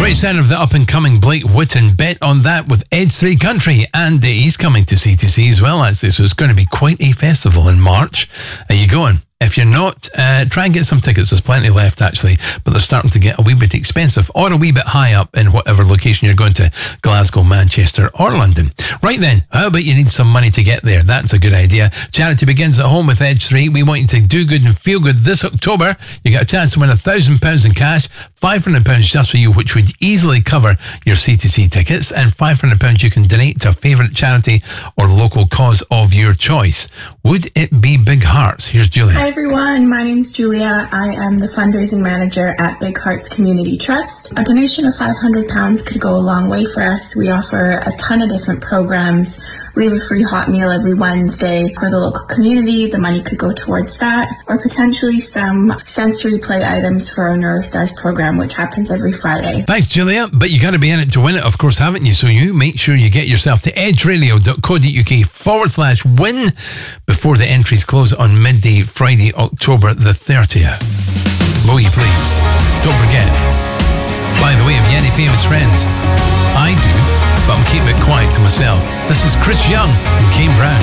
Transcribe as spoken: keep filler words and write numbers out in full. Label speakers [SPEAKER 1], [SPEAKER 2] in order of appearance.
[SPEAKER 1] Very centre of the up-and-coming Blake Whitten. Bet on that with Edge three Country. And uh, he's coming to C T C as well, actually. So it's going to be quite a festival in March. Are you going? If you're not, uh, try and get some tickets. There's plenty left, actually, but they're starting to get a wee bit expensive or a wee bit high up in whatever location you're going to, Glasgow, Manchester or London. Right then, how about you need some money to get there? That's a good idea. Charity begins at home with Edge three. We want you to do good and feel good this October. You get a chance to win one thousand pounds in cash, five hundred pounds just for you, which would easily cover your C T C tickets, and five hundred pounds you can donate to a favourite charity or local cause of your choice. Would it be Big Hearts? Here's Julia.
[SPEAKER 2] Hi everyone, my name's Julia. I am the fundraising manager at Big Hearts Community Trust. A donation of five hundred pounds could go a long way for us. We offer a ton of different programs. We have a free hot meal every Wednesday for the local community. The money could go towards that, or potentially some sensory play items for our NeuroStars program, which happens every Friday.
[SPEAKER 1] Thanks, Julia. But you got to be in it to win it, of course, haven't you? So you make sure you get yourself to edgeradio.co.uk forward slash win before the entries close on midday Friday, October the thirtieth. Will you please? Don't forget, by the way, have you any famous friends? I do, but I'm keeping it quiet to myself. This is Chris Young and Kane Brown.